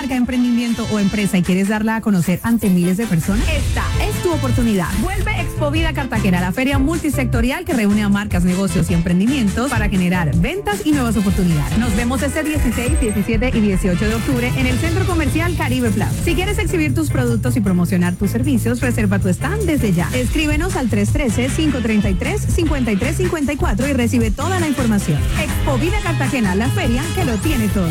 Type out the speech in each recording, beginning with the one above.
marca, emprendimiento o empresa y quieres darla a conocer ante miles de personas? Esta es tu oportunidad. Vuelve Expovida Cartagena, la feria multisectorial que reúne a marcas, negocios y emprendimientos para generar ventas y nuevas oportunidades. Nos vemos este 16, 17 y 18 de octubre en el Centro Comercial Caribe Plaza. Si quieres exhibir tus productos y promocionar tus servicios, reserva tu stand desde ya. Escríbenos al 313-533-5354 y recibe toda la información. Expovida Cartagena, la feria que lo tiene todo.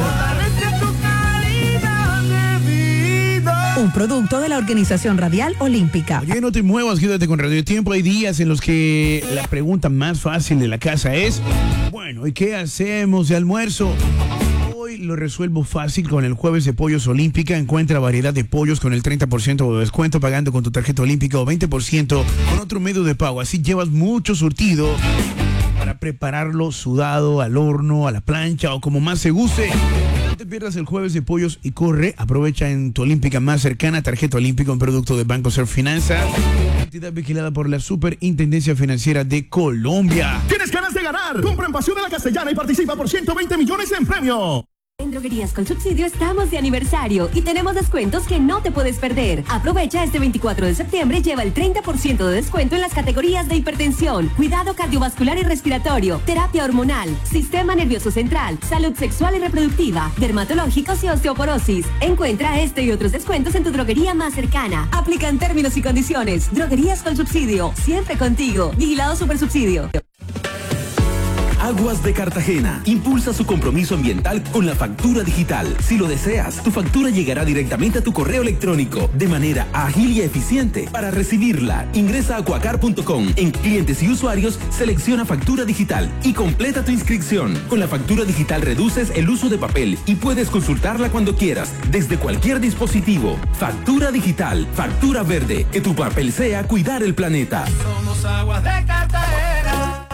Un producto de la Organización Radial Olímpica. Oye, no te muevas, quédate con Radio Tiempo. Hay días en los que la pregunta más fácil de la casa es, bueno, ¿y qué hacemos de almuerzo? Hoy lo resuelvo fácil con el jueves de Pollos Olímpica. Encuentra variedad de pollos con el 30% de descuento pagando con tu tarjeta olímpica o 20% con otro medio de pago. Así llevas mucho surtido para prepararlo sudado, al horno, a la plancha o como más se guste. No te pierdas el jueves de pollos y corre. Aprovecha en tu olímpica más cercana. Tarjeta olímpica, un producto de Banco Ser Finanzas, entidad vigilada por la Superintendencia Financiera de Colombia. ¿Tienes ganas de ganar? Compra en Pasión de la Castellana y participa por 120 millones en premio. En Droguerías con Subsidio estamos de aniversario y tenemos descuentos que no te puedes perder. Aprovecha este 24 de septiembre y lleva el 30% de descuento en las categorías de hipertensión, cuidado cardiovascular y respiratorio, terapia hormonal, sistema nervioso central, salud sexual y reproductiva, dermatológicos y osteoporosis. Encuentra este y otros descuentos en tu droguería más cercana. Aplican términos y condiciones. Droguerías con Subsidio, siempre contigo. Vigilado Supersubsidio. Aguas de Cartagena impulsa su compromiso ambiental con la factura digital. Si lo deseas, tu factura llegará directamente a tu correo electrónico de manera ágil y eficiente. Para recibirla, ingresa a Acuacar.com. En clientes y usuarios, selecciona factura digital y completa tu inscripción. Con la factura digital reduces el uso de papel y puedes consultarla cuando quieras, desde cualquier dispositivo. Factura digital, factura verde. Que tu papel sea cuidar el planeta. Somos Aguas de Cartagena.